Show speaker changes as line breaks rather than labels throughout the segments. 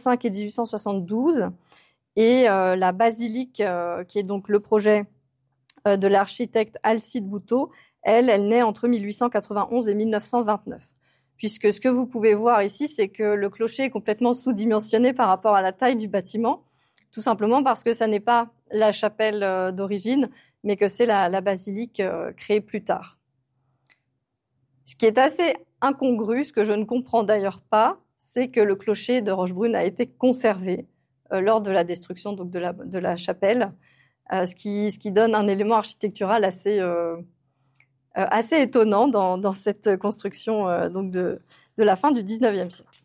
1865 et 1872. Et la basilique, qui est donc le projet de l'architecte Alcide Bouteau, elle naît entre 1891 et 1929. Puisque ce que vous pouvez voir ici, c'est que le clocher est complètement sous-dimensionné par rapport à la taille du bâtiment, tout simplement parce que ça n'est pas la chapelle d'origine, mais que c'est la basilique créée plus tard. Ce qui est assez incongru, ce que je ne comprends d'ailleurs pas, c'est que le clocher de Rochebrune a été conservé lors de la destruction donc de la chapelle, ce qui donne un élément architectural assez étonnant dans cette construction donc de la fin du XIXe siècle.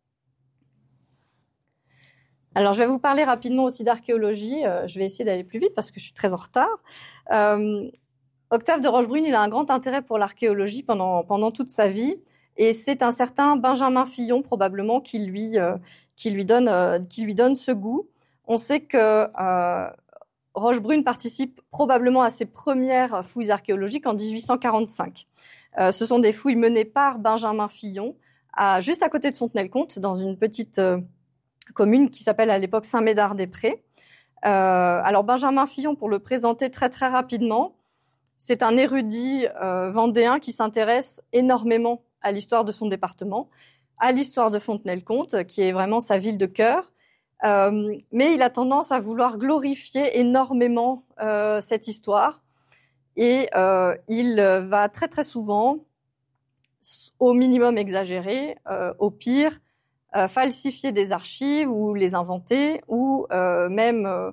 Alors, je vais vous parler rapidement aussi d'archéologie. Je vais essayer d'aller plus vite parce que je suis très en retard. Octave de Rochebrune, il a un grand intérêt pour l'archéologie pendant toute sa vie. Et c'est un certain Benjamin Fillon, probablement, qui lui donne ce goût. On sait que Rochebrune participe probablement à ses premières fouilles archéologiques en 1845. Ce sont des fouilles menées par Benjamin Fillon, juste à côté de Fontenay-le-Comte, dans une petite commune qui s'appelle à l'époque Saint-Médard-des-Prés. Alors Benjamin Fillon, pour le présenter très très rapidement, c'est un érudit vendéen qui s'intéresse énormément à l'histoire de son département, à l'histoire de Fontenay-le-Comte, qui est vraiment sa ville de cœur. Mais il a tendance à vouloir glorifier énormément cette histoire. Et il va très très souvent, au minimum exagérer, au pire, falsifier des archives ou les inventer, ou même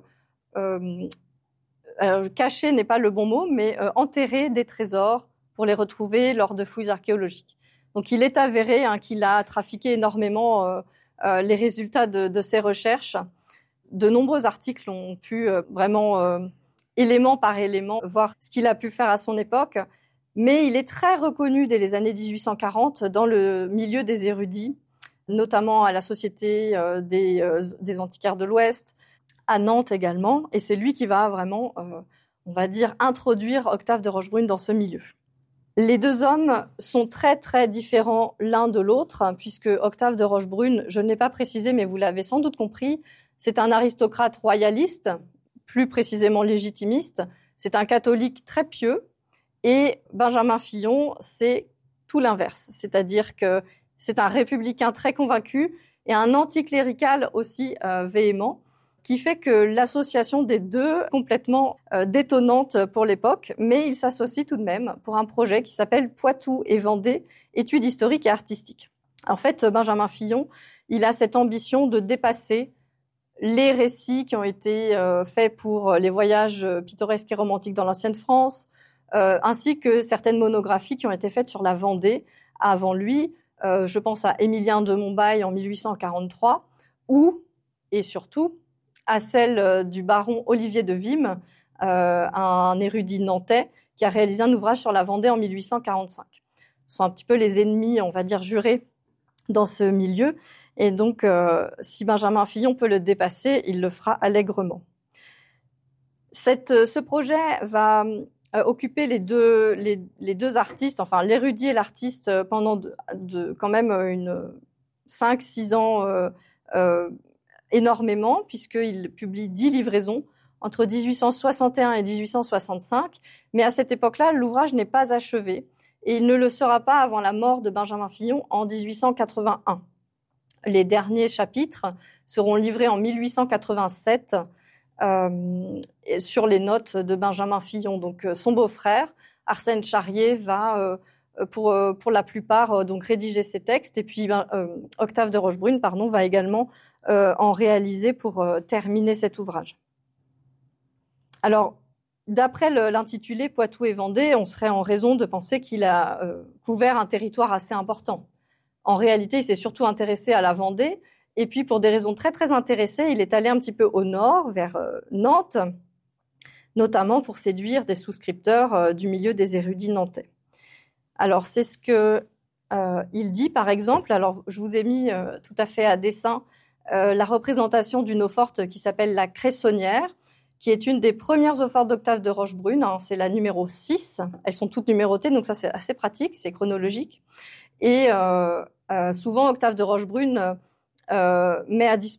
cacher n'est pas le bon mot, mais enterrer des trésors pour les retrouver lors de fouilles archéologiques. Donc il est avéré qu'il a trafiqué énormément les résultats de ses recherches. De nombreux articles ont pu vraiment, élément par élément, voir ce qu'il a pu faire à son époque. Mais il est très reconnu dès les années 1840 dans le milieu des érudits, notamment à la Société des antiquaires de l'Ouest, à Nantes également. Et c'est lui qui va vraiment, on va dire, introduire Octave de Rochebrune dans ce milieu. Les deux hommes sont très très différents l'un de l'autre, puisque Octave de Rochebrune, je ne l'ai pas précisé, mais vous l'avez sans doute compris, c'est un aristocrate royaliste, plus précisément légitimiste, c'est un catholique très pieux, et Benjamin Fillon, c'est tout l'inverse, c'est-à-dire que c'est un républicain très convaincu et un anticlérical aussi véhément, ce qui fait que l'association des deux est complètement détonnante pour l'époque, mais ils s'associent tout de même pour un projet qui s'appelle Poitou et Vendée, études historiques et artistiques. En fait, Benjamin Fillon, il a cette ambition de dépasser les récits qui ont été faits pour les voyages pittoresques et romantiques dans l'ancienne France, ainsi que certaines monographies qui ont été faites sur la Vendée avant lui. Je pense à Émilien de Montbail en 1843, ou, et surtout, à celle du baron Olivier de Vimy, un érudit nantais, qui a réalisé un ouvrage sur la Vendée en 1845. Ce sont un petit peu les ennemis, on va dire, jurés dans ce milieu. Et donc, si Benjamin Fillon peut le dépasser, il le fera allègrement. Ce projet va occuper les deux artistes, enfin l'érudit et l'artiste, pendant quand même 5-6 ans énormément, puisqu'il publie 10 livraisons entre 1861 et 1865. Mais à cette époque-là, l'ouvrage n'est pas achevé et il ne le sera pas avant la mort de Benjamin Fillon en 1881. Les derniers chapitres seront livrés en 1887 sur les notes de Benjamin Fillon. Donc son beau-frère, Arsène Charrier, va pour la plupart donc rédiger ces textes, et puis Octave de Rochebrune va également en réaliser pour terminer cet ouvrage. Alors, d'après l'intitulé Poitou et Vendée, on serait en raison de penser qu'il a couvert un territoire assez important. En réalité, il s'est surtout intéressé à la Vendée, et puis pour des raisons très très intéressées, il est allé un petit peu au nord, vers Nantes, notamment pour séduire des souscripteurs du milieu des érudits nantais. Alors, c'est ce que il dit, par exemple. Alors, je vous ai mis tout à fait à dessein la représentation d'une eau-forte qui s'appelle la Cressonnière, qui est une des premières eaux-fortes d'Octave de Rochebrune. C'est la numéro 6. Elles sont toutes numérotées, donc ça, c'est assez pratique, c'est chronologique. Et souvent, Octave de Rochebrune met à disposition